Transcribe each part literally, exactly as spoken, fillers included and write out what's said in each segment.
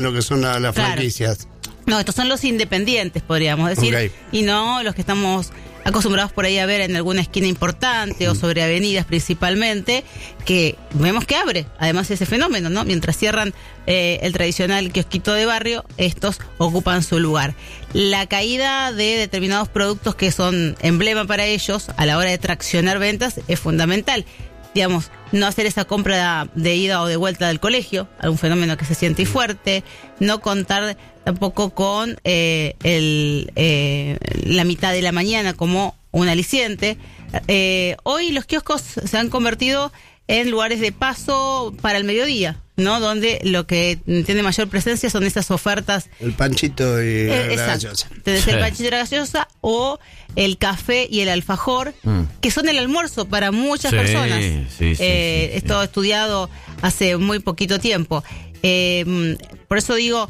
lo que son la, las Claro. franquicias. No, estos son los independientes, podríamos decir, Ok. y no los que estamos acostumbrados por ahí a ver en alguna esquina importante o sobre avenidas principalmente, que vemos que abre, además ese fenómeno, ¿no? Mientras cierran eh, el tradicional kiosquito de barrio, estos ocupan su lugar. La caída de determinados productos que son emblema para ellos a la hora de traccionar ventas es fundamental. Digamos, no hacer esa compra de ida o de vuelta del colegio, algún fenómeno que se siente fuerte, no contar tampoco con eh, el, eh, la mitad de la mañana como un aliciente. Eh, hoy los kioscos se han convertido en lugares de paso para el mediodía, ¿no? Donde lo que tiene mayor presencia son esas ofertas. El panchito y Eh, la exacto. gaseosa. Tenés Sí. el panchito y la gaseosa o el café y el alfajor, Mm. que son el almuerzo para muchas Sí, personas. sí, sí, Eh, sí, sí. Esto estudiado hace muy poquito tiempo. Eh, por eso digo,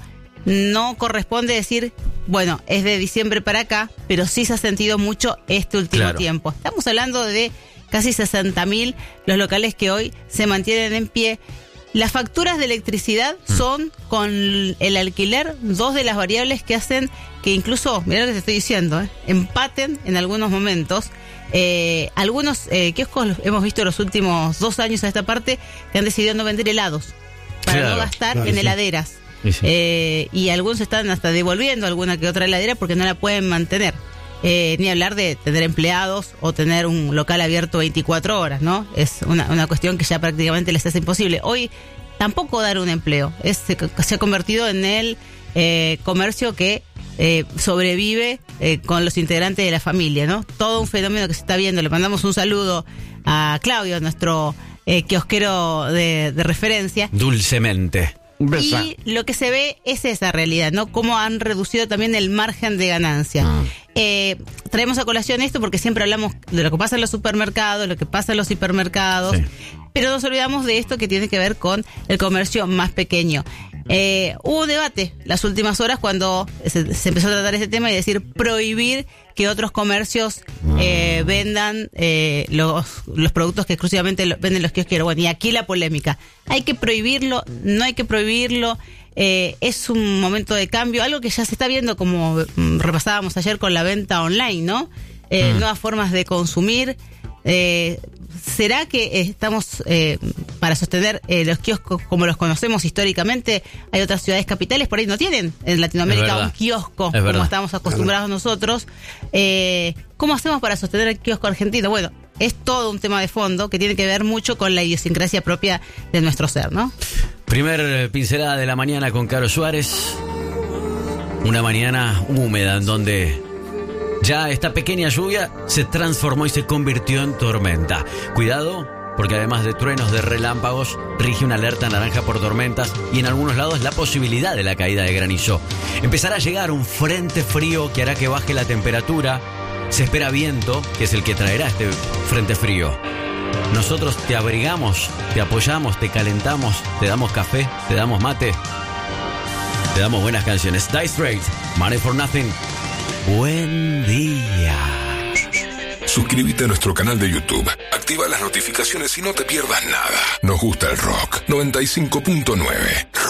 no corresponde decir, bueno, es de diciembre para acá, pero sí se ha sentido mucho este último Claro. tiempo. Estamos hablando de casi sesenta mil los locales que hoy se mantienen en pie. Las facturas de electricidad son con el alquiler dos de las variables que hacen que incluso, mirá lo que te estoy diciendo, ¿eh? empaten en algunos momentos. Eh, algunos eh, kioscos los hemos visto en los últimos dos años a esta parte que han decidido no vender helados para Claro, no gastar claro, en sí. heladeras. Y sí. Eh, y algunos están hasta devolviendo alguna que otra heladera porque no la pueden mantener. Eh, ni hablar de tener empleados o tener un local abierto veinticuatro horas, ¿no? Es una, una cuestión que ya prácticamente les hace imposible. Hoy tampoco dar un empleo. Es, se, se ha convertido en el eh, comercio que eh, sobrevive eh, con los integrantes de la familia, ¿no? Todo un fenómeno que se está viendo. Le mandamos un saludo a Claudio, nuestro eh, kiosquero de, de referencia. Dulcemente. Y lo que se ve es esa realidad, ¿no? Cómo han reducido también el margen de ganancia. Ah. Eh, traemos a colación esto porque siempre hablamos de lo que pasa en los supermercados, lo que pasa en los hipermercados, Sí. pero nos olvidamos de esto que tiene que ver con el comercio más pequeño. Eh, hubo debate las últimas horas cuando se, se empezó a tratar ese tema y decir prohibir que otros comercios eh, vendan eh, los, los productos que exclusivamente lo, venden los kiosqueros. Bueno, y aquí la polémica. ¿Hay que prohibirlo? ¿No hay que prohibirlo? Eh, es un momento de cambio, algo que ya se está viendo como mm, repasábamos ayer con la venta online, ¿no? Eh, Mm. Nuevas formas de consumir. Eh, ¿Será que estamos eh, para sostener eh, los kioscos como los conocemos históricamente? Hay otras ciudades capitales, por ahí no tienen en Es Latinoamérica verdad. un kiosco Es como verdad. estamos acostumbrados nosotros. Eh, ¿Cómo hacemos para sostener el kiosco argentino? Bueno, es todo un tema de fondo que tiene que ver mucho con la idiosincrasia propia de nuestro ser, ¿no? Primer eh, pincelada de la mañana con Caro Suárez. Una mañana húmeda en donde ya esta pequeña lluvia se transformó y se convirtió en tormenta. Cuidado, porque además de truenos de relámpagos, rige una alerta naranja por tormentas y en algunos lados la posibilidad de la caída de granizo. Empezará a llegar un frente frío que hará que baje la temperatura. Se espera viento, que es el que traerá este frente frío. Nosotros te abrigamos, te apoyamos, te calentamos, te damos café, te damos mate, te damos buenas canciones. Die Straight, Money for Nothing. Buen día. Suscríbete a nuestro canal de YouTube. Activa las notificaciones y no te pierdas nada. Nos gusta el rock. noventa y cinco punto nueve